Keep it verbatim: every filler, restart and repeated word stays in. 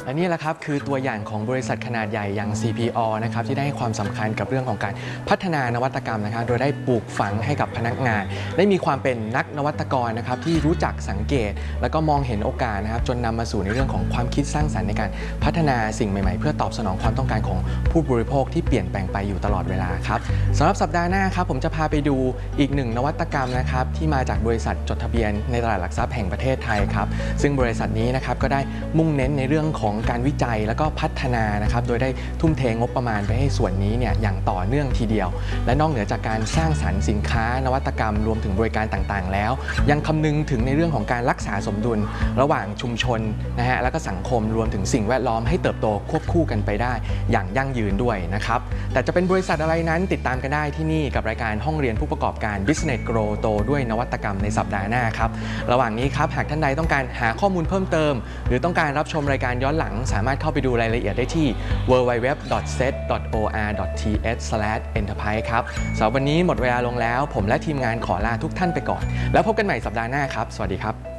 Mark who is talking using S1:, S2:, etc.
S1: และนี่แหละครับคือตัวอย่างของบริษัทขนาดใหญ่อย่าง ซี พี โอ นะครับที่ได้ให้ความสำคัญกับเรื่องของการพัฒนานวัตกรรมนะครับโดยได้ปลูกฝังให้กับพนักงานได้มีความเป็นนักนวัตกรนะครับที่รู้จักสังเกตแล้วก็มองเห็นโอกาสนะครับจนนำมาสู่ในเรื่องของความคิดสร้างสรรค์ในการพัฒนาสิ่งใหม่ๆเพื่อตอบสนองความต้องการของผู้บริโภคที่เปลี่ยนแปลงไปอยู่ตลอดเวลาครับสำหรับสัปดาห์หน้าครับผมจะพาไปดูอีกหนึ่งนวัตกรรมนะครับที่มาจากบริษัทจดทะเบียนในตลาดหลักทรัพย์แห่งประเทศไทยครับซึ่งบริษัทนี้นะครับก็ได้มุ่งเน้นในเรื่องของการวิจัยแล้วก็พัฒนานะครับโดยได้ทุ่มเทงบประมาณไปให้ส่วนนี้เนี่ยอย่างต่อเนื่องทีเดียวและนอกเหนือจากการสร้างสรรค์สินค้านวัตกรรมรวมถึงบริการต่างๆแล้วยังคำนึงถึงในเรื่องของการรักษาสมดุลระหว่างชุมชนนะฮะแล้วก็สังคมรวมถึงสิ่งแวดล้อมให้เติบโตควบคู่กันไปได้อย่างยั่งยืนด้วยนะครับแต่จะเป็นบริษัทอะไรนั้นติดตามกันได้ที่นี่กับรายการห้องเรียนผู้ประกอบการ Business Grow โตด้วยนวัตกรรมในสัปดาห์หน้าครับระหว่างนี้ครับหากท่านใดต้องการหาข้อมูลเพิ่มเติมหรือต้องการรับชมรายการย้อนหลังสามารถเข้าไปดูรายละเอียดได้ที่ ดับเบิลยู ดับเบิลยู ดับเบิลยู ดอท เซต ดอท โอ อาร์ ดอท ที เอช สแลช เอ็นเตอร์ไพรส์ ครับสำหรับวันนี้หมดเวลาลงแล้วผมและทีมงานขอลาทุกท่านไปก่อนแล้วพบกันใหม่สัปดาห์หน้าครับสวัสดีครับ